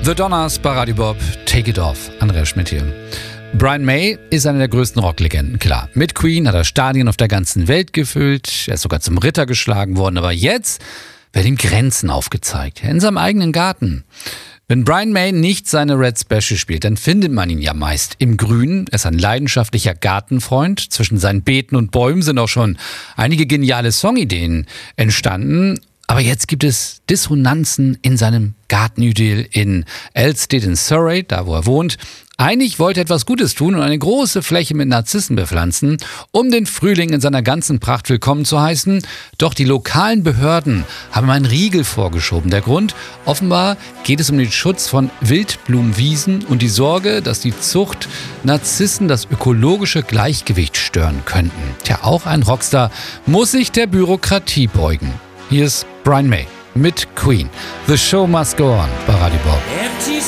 The Donners bei Radio Bob, Take It Off. Andreas Schmidt hier. Brian May ist eine der größten Rocklegenden, klar. Mit Queen hat er Stadien auf der ganzen Welt gefüllt, er ist sogar zum Ritter geschlagen worden, aber jetzt werden ihm Grenzen aufgezeigt, in seinem eigenen Garten. Wenn Brian May nicht seine Red Special spielt, dann findet man ihn ja meist im Grünen. Er ist ein leidenschaftlicher Gartenfreund. Zwischen seinen Beeten und Bäumen sind auch schon einige geniale Songideen entstanden. Aber jetzt gibt es Dissonanzen in seinem Gartenidyll in Elstead in Surrey, da wo er wohnt. Eigentlich wollte er etwas Gutes tun und eine große Fläche mit Narzissen bepflanzen, um den Frühling in seiner ganzen Pracht willkommen zu heißen. Doch die lokalen Behörden haben einen Riegel vorgeschoben. Der Grund? Offenbar geht es um den Schutz von Wildblumenwiesen und die Sorge, dass die Zucht Narzissen das ökologische Gleichgewicht stören könnten. Tja, auch ein Rockstar muss sich der Bürokratie beugen. Hier ist Brian May mit Queen. The Show Must Go On bei Radio Bob.